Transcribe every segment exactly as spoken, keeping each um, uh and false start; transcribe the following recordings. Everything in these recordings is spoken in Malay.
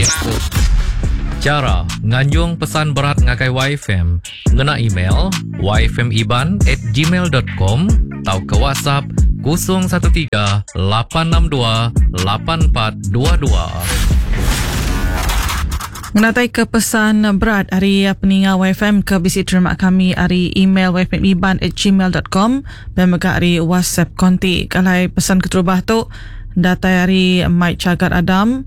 biasa. Cara nganjung pesan berat ngakai Y F M ngena email y f m iban at gmail dot com atau ke WhatsApp kosong satu tiga lapan enam dua lapan empat dua dua. Menatai ke pesan berat hari peningal Y F M ke bisi terima kami hari email y f m iban at gmail dot com dan juga hari WhatsApp konti. Kalau pesan keterubah tu datai hari Mike Cagat Adam.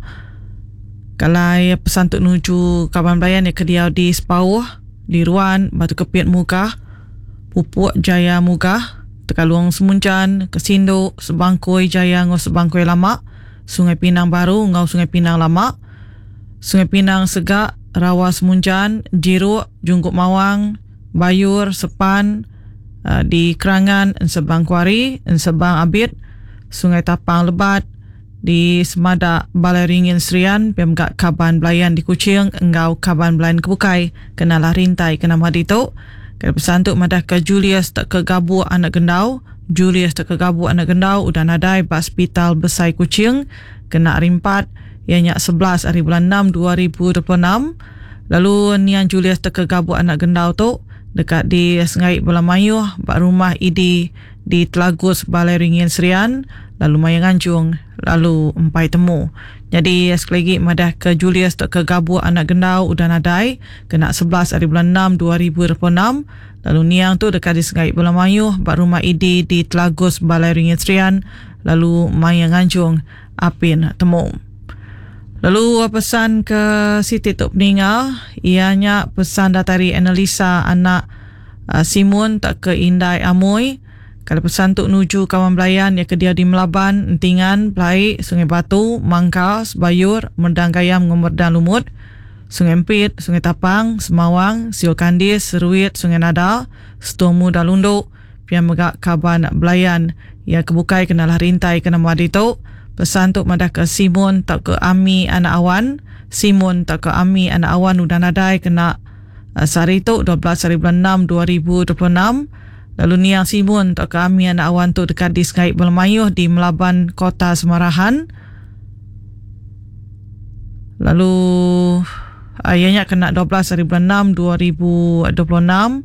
Kalau pesan tu nuju Kaban Belayan yang kediau di Sepauh, di Ruan, Batu Kepit Mugah, Pupuk Jaya Mugah, Tekaluang Semuncan, Kesindo, Sebangkoi Jaya ngau Sebangkoi Lama, Sungai Pinang Baru ngau Sungai Pinang Lama, Sungai Pinang Segak, Rawa Semuncan, Jiruk, Jungkup Mawang, Bayur, Sepan, uh, di Kerangan, Ensebang Kuari, Ensebang Abid, Sungai Tapang Lebat, di Semadak Balai Ringin Serian, Pemgak Kaban Belayan di Kuching, Engau Kaban Belayan Kebukai, kenalah rintai kena madito. Kena pesan tu madah ke Julius tak ke gabu anak gendau, Julius tak ke gabu anak gendau, udah nadai ba hospital Besai Kuching, kena rimpat, ianya sebelas hari bulan enam dua ribu dua puluh enam. Lalu nian Julius tak ke gabu anak gendau tu, dekat di Sengai Bola Mayuh, ba rumah Idi di Telagus Balai Ringin Serian, lalu Mayang Anjung, lalu empai temu. Jadi sekali lagi madah ke Julius tak ke gabu anak gendau udah nadai, kena sebelas hari bulan enam dua ribu dua puluh enam. Lalu niang tu dekat di Sengai Bola Mayuh, ba rumah Idi di Telagus Balai Ringin Serian, lalu Mayang Anjung apin temu. Lalu pesan ke Siti Tok Peninggal, ianya pesan datari Annalisa anak uh, Simun tak ke Indai Amoy. Kalau pesan tu nuju Kawan Belayan yang kedia di Melaban, Entingan, Belai, Sungai Batu, Mangkal, Sebayur, Merdang Gayam, Merdang Lumut, Sungai Empit, Sungai Tapang, Semawang, Siul Kandis, Seruit, Sungai Nada, Setumu Dalunduk, Pian Megak Kaban Belayan yang kebukai kenalah rintai kena madito. Pesan tu madah ke Simon tak ke Ami anak awan, Simon tak ke Ami anak awan udah nadai kena uh, sehari tu dua belas hari bulan enam dua ribu dua puluh enam. Lalu niang Simon tak ke Ami anak awan tu dekat di Sengai Bola Mayuh di Melaban Kota Semarahan. Lalu ayahnya kena dua belas hari bulan enam dua ribu dua puluh enam.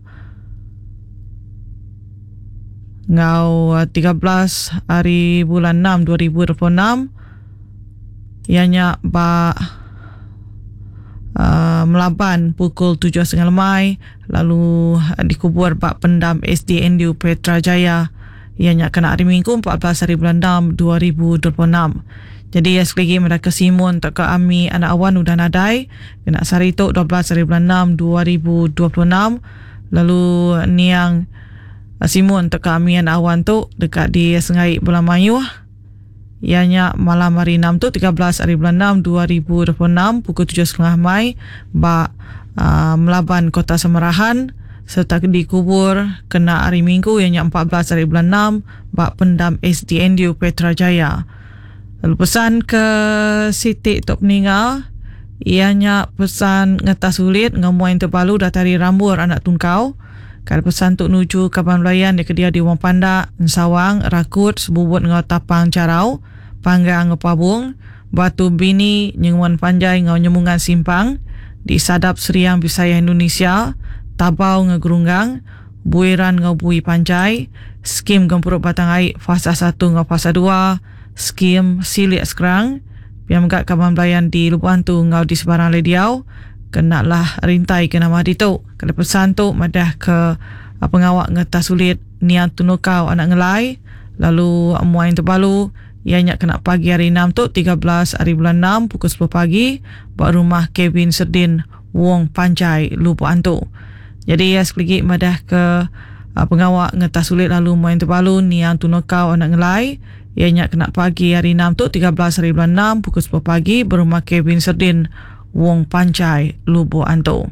Ngau tiga belas hari bulan enam dua ribu dua puluh enam. Ianya ba uh, Melaban pukul tujuh tiga puluh lemai, lalu uh, dikubur bak pendam S D N U Petra Jaya. Ianya kena hari Minggu empat belas hari bulan enam dua ribu dua puluh enam. Jadi ya sekali lagi mereka Simon tak ke Ami anak awan udah nadai kena sehari tu dua belas hari bulan enam dua ribu dua puluh enam. Lalu niang Simon tak ke Ami anak awan tu dekat di Sengai Bola Mayuh. Ianya malam hari enam tu tiga belas hari bulan enam dua ribu dua puluh enam pukul tujuh tiga puluh Mai ba uh, Melaban Kota Semarahan serta dikubur kena hari Minggu ianya empat belas hari bulan enam ba pendam S D N U Petra Jaya. Lalu pesan ke Siti Tok Peninggal, ianya pesan ngetas sulit ngemuain terbalu datari Rambur anak tungkau. Kalau pesan tu nuju Kaban Belayan dia kedia di Wang Pandak, Nsawang, Rakut, Sebubut ngau Tapang Carau, Panggang ngau Pabung, Batu Bini, Nyengwan Panjai ngau Nyemungan Simpang, di Sadap Seriang Bisaya Indonesia, Tabau ngau Gerunggang, Buiran ngau Bui Panjai, Skim Gempuruk Batang Air Fasa satu ngau Fasa dua, Skim Silik Sekerang, Piam Megak Kaban Belayan di Lubuan tu ngau di Sebarang Lediau, kena lah rintai kena madi tu. Kalau pesan tu madah ke uh, pengawak ngetas sulit nian tunukau anak ngelai, lalu muain terbalu ianya kena pagi hari enam tu tiga belas hari bulan enam pukul sepuluh pagi buat rumah Kevin Serdin Wong Panjai Lubuan tu. Jadi ya sekali lagi madah ke uh, pengawak ngetas sulit lalu muain terbalu nian tunukau anak ngelai, ianya kena pagi hari enam tu tiga belas hari bulan enam pukul sepuluh pagi berumah Kevin Serdin Wong Panjai Lubu Anto.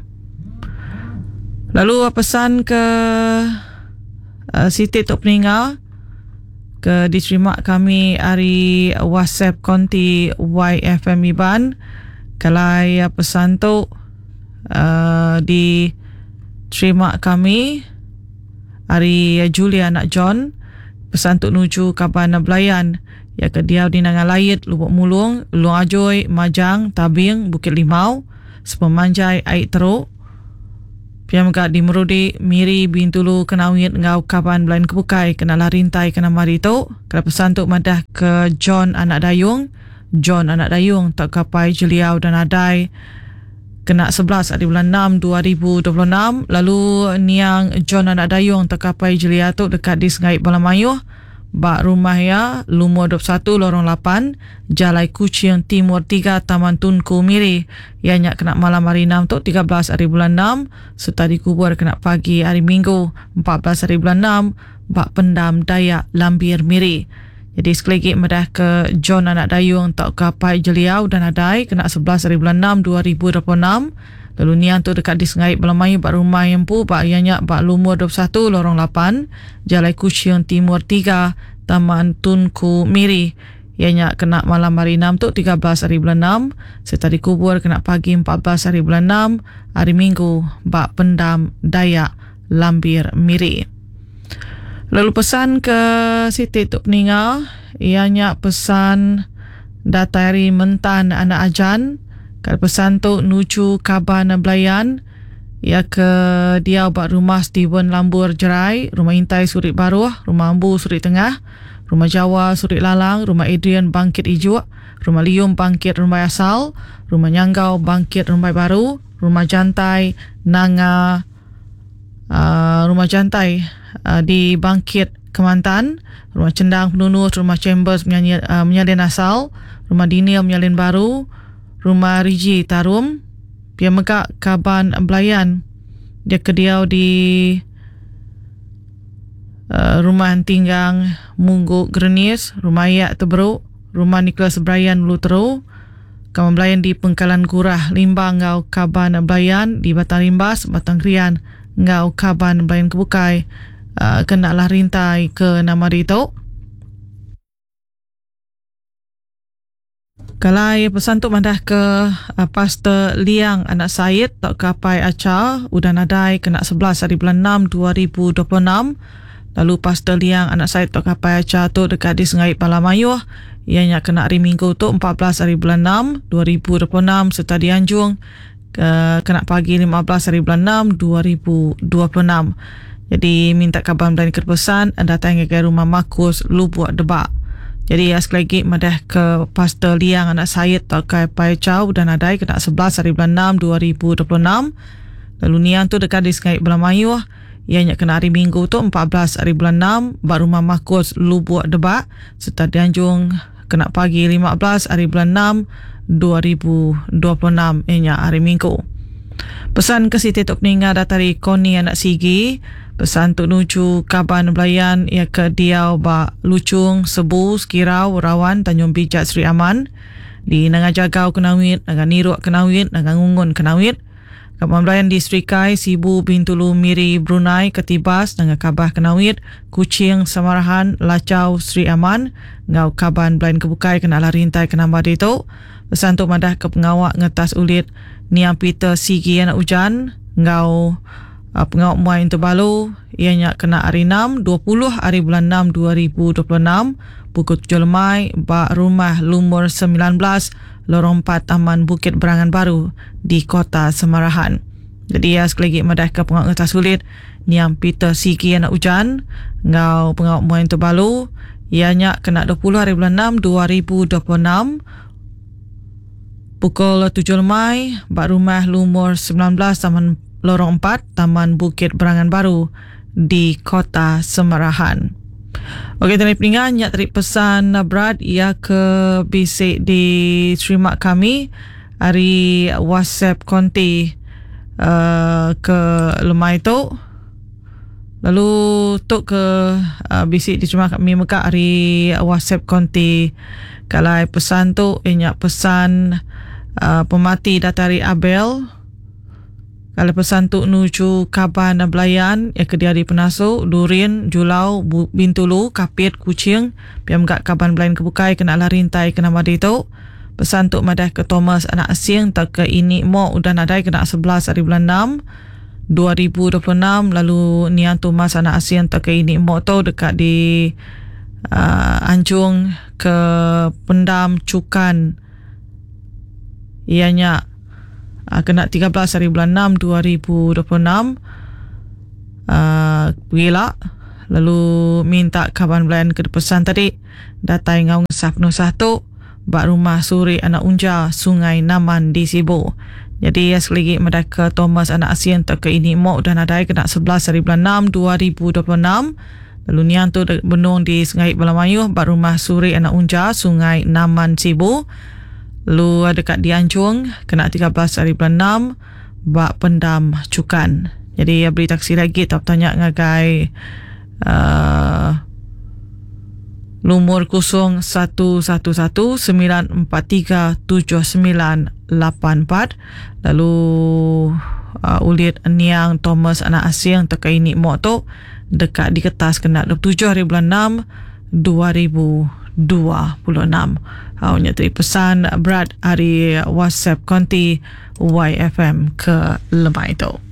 Lalu pesan ke uh, Siti Tok Peninggal ke diterima kami hari WhatsApp konti Y F M Iban. Kalau ya pesan tu uh, diterima kami hari Julia anak John, pesan tu nuju Kaban Belayan ia ke Diau di Nangan Layit, Lubuk Mulung, Luang Ajoy, Majang, Tabing, Bukit Limau, Sepemanjai, Aik Teruk. Pia megak di Merudi, Miri, Bintulu, Kenawit, Ngau, Kaban, Belain Kebukai, Kena Larintai, Kena Marito. Kalau pesan tu madah ke John Anak Dayung, John Anak Dayung, tak kapai Jeliau dan Adai, kena sebelas hari bulan enam dua ribu dua puluh enam. Lalu Niang John Anak Dayung, tak kapai Jeliau tu dekat di Sengait Balamayuh, Bak Rumah Ya, Lumur dua puluh satu, Lorong lapan, Jalai Kuching Timur tiga, Taman Tunku Miri. Ianya kena malam hari enam tu tiga belas hari bulan enam, serta dikubur kena pagi hari Minggu empat belas hari bulan enam, Bak Pendam Dayak Lambir Miri. Jadi sekali lagi medah ke John Anak Dayung, tak kapai Jeliau dan Adai, kena sebelas hari bulan enam dua ribu dua puluh enam. Lalu nian tu dekat di Sengait Belamayu, Bak Rumah Yempu, Bak Ianya, Bak Lumur dua puluh satu, Lorong lapan, Jalai Kuching Timur tiga, Taman Tunku Miri. Ianya kena malam hari enam tu tiga belas hari bulan enam, serta dikubur kena pagi empat belas hari bulan enam, hari Minggu, Bak Pendam Dayak Lambir Miri. Lalu pesan ke Siti Tok Peninggal, ianya pesan datari Mentan Anak Ajan. Kalau pesan tu nuju Kaban Belayan, ia ke Diau Bak Rumah Steven Lambur Jerai, Rumah Intai Surit Baruh, Rumah Ambu Surit Tengah, Rumah Jawa Surit Lalang, Rumah Adrian Bangkit Ijuk, Rumah Lium Bangkit Rumah Asal, Rumah Nyanggau Bangkit Rumah Baru, Rumah Jantai Nanga, uh, Rumah Jantai uh, di Bangkit Kemantan, Rumah Cendang Penunus, Rumah Chambers Menyalin, uh, Menyalin Asal, Rumah Dinil Menyalin Baru, Rumah Riji Tarum, Pia Megak Kaban Belayan. Dia kediau di uh, Rumah Tinggang Mungguk Grenis, Rumah Ayak Teberuk, Rumah Nicholas Brian Lutero, Kaban Belayan di Pengkalan Gurah, Limbang Ngau Kaban Belayan, di Batang Limbas, Batang Krian Ngau Kaban Belayan Kebukai, uh, kena lah rintai ke Namarito. Kalai pesan tu mandah ke uh, Pastor Liang Anak Syed, tak kapai acar udan adai, kena sebelas hari bulan enam dua ribu dua puluh enam. Lalu Pastor Liang Anak Syed tak kapai acar tu dekat di Sengait Balamayuh, ianya kena hari Minggu tu empat belas hari bulan enam dua ribu dua puluh enam, serta di Anjung uh, kena pagi lima belas hari bulan enam dua ribu dua puluh enam. Jadi minta kabar dan kepesan datang ke rumah Markus Lubuk Debak. Jadi ya, sekali lagi madah ke Pastor Liang Anak Syed tak kapai Cau dan Adai, kena sebelas hari bulan enam dua ribu dua puluh enam. Lalu nian tu dekat di Sengait Balamayuh, ianya kena hari Minggu tu empat belas hari bulan enam, Bak Rumah Markus Lubuk Debak, serta di Anjung kena pagi lima belas hari bulan enam dua ribu dua puluh enam, ianya hari Minggu. Pesan ke Siti Tok Peninggal datari Koni Anak Sigi, pesan tu nuju Kaban Belayan, ia ke Diau Bak Lucung, Sebu, Sekirau, Rawan, Tanjung Bijak, Seri Aman, di Nangajagau Kenawit, Nangan Niruk Kenawit, Nangan Ngungun Kenawit. Kaban Belayan di Sri Kai, Sibu, Bintulu, Miri, Brunei, Ketibas, Nangan Kabah Kenawit, Kuching, Samarahan, Lacau, Sri Aman, Ngau Kaban Belayan Kebukai, kena lah rintai kena Madito. Pesan tu madah ke pengawak ngetas ulit Niang Peter Sigi Anak Ujan, Ngau uh, pengawak Muai Interbalu, ianya kena hari enam dua puluh hari bulan enam dua ribu dua puluh enam, pukul tujuh lemai, Bak Rumah Lumur sembilan belas, Lorong empat, Taman Bukit Berangan Baru di Kota Semarahan. Jadi ya, sekali lagi madah ke pengawak ngetas ulit Niang Peter Sigi Anak Ujan, Ngau pengawak Muai Interbalu, ianya kena dua puluh hari bulan enam dua ribu dua puluh enam, pukul tujuh lemai, Bak Rumah Lumur sembilan belas, Taman Lorong empat, Taman Bukit Berangan Baru di Kota Semarahan. Okey, tuan peninggal, nyak tarik pesan Brad ia ke bisik di terima kami hari WhatsApp konti uh, ke lemai tu. Lalu tu ke uh, bisik di terima kami muka hari WhatsApp konti. Kalau pesan tu inya pesan Uh, pemati datari Abel. Kalau pesan tu nuju Kaban Belayan, ya ke dia di Penasu, Durin, Julau, Bintulu, Kapit, Kuching, piam gak Kaban Belayan Kebukai, kena lah rintai kena Madito. Pesan tu madah ke Thomas Anak Asing, tak ke ini mo udah nadai kena sebelas hari bulan enam dua ribu dua puluh enam. Lalu nian Thomas Anak Asing tak ke ini mo tu dekat di uh, Anjung ke pendam cukan ianya uh, kena tiga belas hari bulan enam dua ribu dua puluh enam. Uh, pergilah lalu minta kawan belayan ke pesan tadi datai ngau ngesah penuh satu bak rumah suri anak unja Sungai Naman di Sibu. Jadi ya sekali lagi mereka Thomas anak Asian tak ke ini mok dan adai kena sebelas hari bulan enam dua ribu dua puluh enam. Lalu nian tu benung di Sungai Balamayuh bak rumah suri anak unja Sungai Naman Sibu. Lalu dekat Dianjung kena tiga belas hari bulan enam bak pendam cukan. Jadi ya beri taksi lagi tak tanya ngagai uh, lumur kosong satu satu satu sembilan empat tiga tujuh sembilan lapan empat. Lalu uh, ulit niang Thomas anak Asing tekai ni moto dekat di kertas kena dua puluh tujuh hari bulan enam dua ribu dua puluh enam. Hanya teri pesan berat hari WhatsApp konti Y F M ke lemah itu.